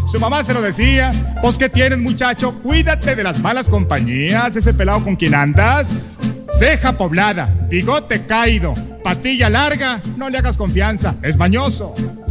Su mamá se lo decía. Pues, ¿qué tienes, muchacho? Cuídate de las malas compañías. Ese pelado con quien andas. Ceja poblada, bigote caído, patilla larga. No le hagas confianza, es mañoso.